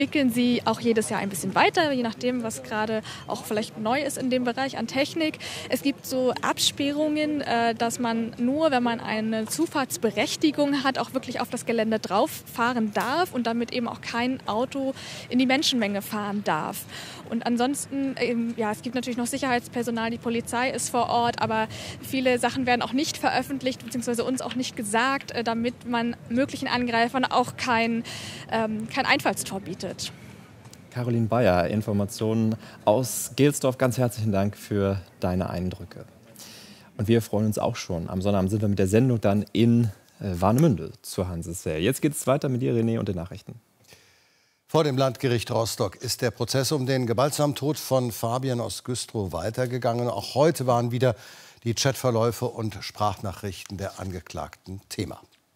Entwickeln sie auch jedes Jahr ein bisschen weiter, je nachdem, was gerade auch vielleicht neu ist in dem Bereich an Technik. Es gibt so Absperrungen, dass man nur, wenn man eine Zufahrtsberechtigung hat, auch wirklich auf das Gelände drauf fahren darf und damit eben auch kein Auto in die Menschenmenge fahren darf. Und ansonsten, ja, es gibt natürlich noch Sicherheitspersonal, die Polizei ist vor Ort, aber viele Sachen werden auch nicht veröffentlicht, beziehungsweise uns auch nicht gesagt, damit man möglichen Angreifern auch kein Einfallstor bietet. Caroline Bayer, Informationen aus Gelsdorf. Ganz herzlichen Dank für deine Eindrücke. Und wir freuen uns auch schon. Am Sonnabend sind wir mit der Sendung dann in Warnemünde zur Hansesfair. Jetzt geht es weiter mit dir, René, und den Nachrichten. Vor dem Landgericht Rostock ist der Prozess um den gewaltsamen Tod von Fabian aus Güstrow weitergegangen. Auch heute waren wieder die Chatverläufe und Sprachnachrichten der Angeklagten Thema.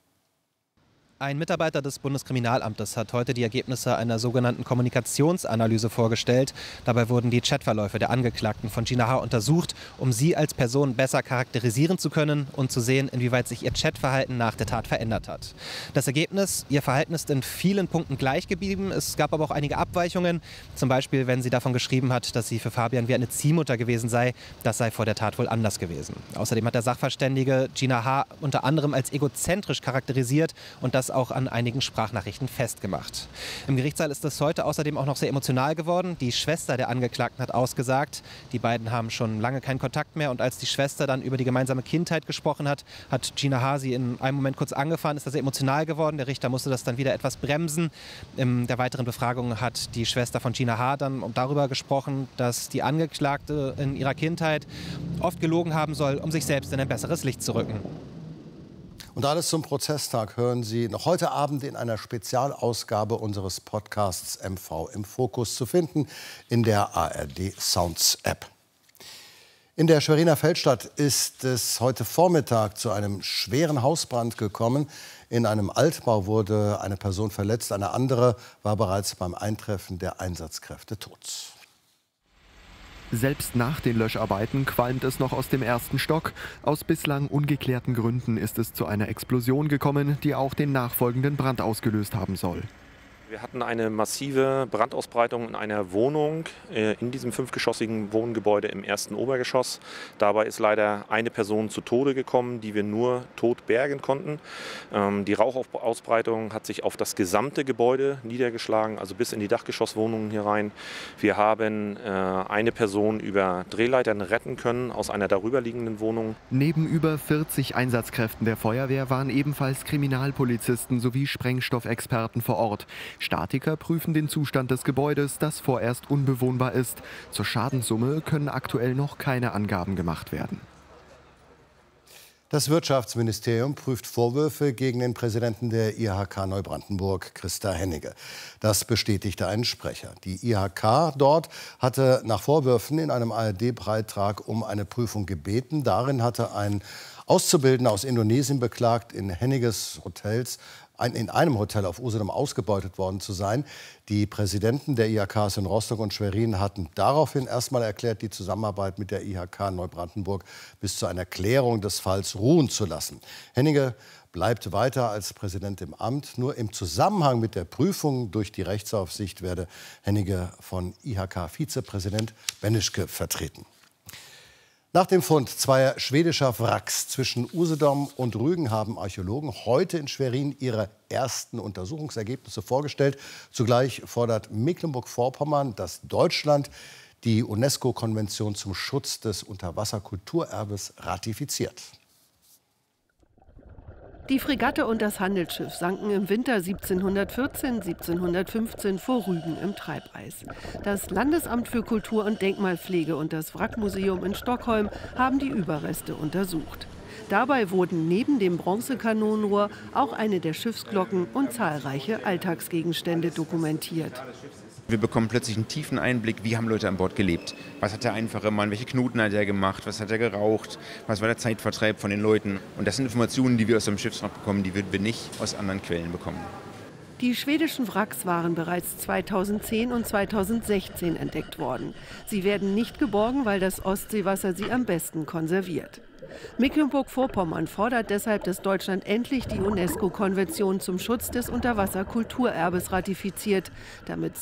Ein Mitarbeiter des Bundeskriminalamtes hat heute die Ergebnisse einer sogenannten Kommunikationsanalyse vorgestellt. Dabei wurden die Chatverläufe der Angeklagten von Gina H. untersucht, um sie als Person besser charakterisieren zu können und zu sehen, inwieweit sich ihr Chatverhalten nach der Tat verändert hat. Das Ergebnis: Ihr Verhalten ist in vielen Punkten gleich geblieben. Es gab aber auch einige Abweichungen. Zum Beispiel, wenn sie davon geschrieben hat, dass sie für Fabian wie eine Ziehmutter gewesen sei. Das sei vor der Tat wohl anders gewesen. Außerdem hat der Sachverständige Gina H. unter anderem als egozentrisch charakterisiert und das auch an einigen Sprachnachrichten festgemacht. Im Gerichtssaal ist es heute außerdem auch noch sehr emotional geworden. Die Schwester der Angeklagten hat ausgesagt, die beiden haben schon lange keinen Kontakt mehr, und als die Schwester dann über die gemeinsame Kindheit gesprochen hat, hat Gina H. sie in einem Moment kurz angefahren, ist da sehr emotional geworden. Der Richter musste das dann wieder etwas bremsen. In der weiteren Befragung hat die Schwester von Gina H. dann darüber gesprochen, dass die Angeklagte in ihrer Kindheit oft gelogen haben soll, um sich selbst in ein besseres Licht zu rücken. Und alles zum Prozesstag hören Sie noch heute Abend in einer Spezialausgabe unseres Podcasts MV im Fokus, zu finden in der ARD Sounds App. In der Schweriner Feldstadt ist es heute Vormittag zu einem schweren Hausbrand gekommen. In einem Altbau wurde eine Person verletzt, eine andere war bereits beim Eintreffen der Einsatzkräfte tot. Selbst nach den Löscharbeiten qualmt es noch aus dem ersten Stock. Aus bislang ungeklärten Gründen ist es zu einer Explosion gekommen, die auch den nachfolgenden Brand ausgelöst haben soll. Wir hatten eine massive Brandausbreitung in einer Wohnung in diesem 5-geschossigen Wohngebäude im ersten Obergeschoss. Dabei ist leider eine Person zu Tode gekommen, die wir nur tot bergen konnten. Die Rauchausbreitung hat sich auf das gesamte Gebäude niedergeschlagen, also bis in die Dachgeschosswohnungen hier rein. Wir haben eine Person über Drehleitern retten können aus einer darüberliegenden Wohnung. Neben über 40 Einsatzkräften der Feuerwehr waren ebenfalls Kriminalpolizisten sowie Sprengstoffexperten vor Ort. Statiker prüfen den Zustand des Gebäudes, das vorerst unbewohnbar ist. Zur Schadenssumme können aktuell noch keine Angaben gemacht werden. Das Wirtschaftsministerium prüft Vorwürfe gegen den Präsidenten der IHK Neubrandenburg, Christa Henniger. Das bestätigte ein Sprecher. Die IHK dort hatte nach Vorwürfen in einem ARD-Beitrag um eine Prüfung gebeten. Darin hatte ein Auszubildender aus Indonesien beklagt, in Hennigers Hotels in einem Hotel auf Usedom ausgebeutet worden zu sein. Die Präsidenten der IHKs in Rostock und Schwerin hatten daraufhin erstmal erklärt, die Zusammenarbeit mit der IHK Neubrandenburg bis zu einer Klärung des Falls ruhen zu lassen. Henniger bleibt weiter als Präsident im Amt. Nur im Zusammenhang mit der Prüfung durch die Rechtsaufsicht werde Henniger von IHK-Vizepräsident Benischke vertreten. Nach dem Fund zweier schwedischer Wracks zwischen Usedom und Rügen haben Archäologen heute in Schwerin ihre ersten Untersuchungsergebnisse vorgestellt. Zugleich fordert Mecklenburg-Vorpommern, dass Deutschland die UNESCO-Konvention zum Schutz des Unterwasserkulturerbes ratifiziert. Die Fregatte und das Handelsschiff sanken im Winter 1714, 1715 vor Rügen im Treibeis. Das Landesamt für Kultur und Denkmalpflege und das Wrackmuseum in Stockholm haben die Überreste untersucht. Dabei wurden neben dem Bronzekanonenrohr auch eine der Schiffsglocken und zahlreiche Alltagsgegenstände dokumentiert. Wir bekommen plötzlich einen tiefen Einblick, wie haben Leute an Bord gelebt. Was hat der einfache Mann, welche Knoten hat er gemacht, was hat er geraucht, was war der Zeitvertreib von den Leuten. Und das sind Informationen, die wir aus dem Schiffswrack bekommen, die wir nicht aus anderen Quellen bekommen. Die schwedischen Wracks waren bereits 2010 und 2016 entdeckt worden. Sie werden nicht geborgen, weil das Ostseewasser sie am besten konserviert. Mecklenburg-Vorpommern fordert deshalb, dass Deutschland endlich die UNESCO-Konvention zum Schutz des Unterwasserkulturerbes ratifiziert, damit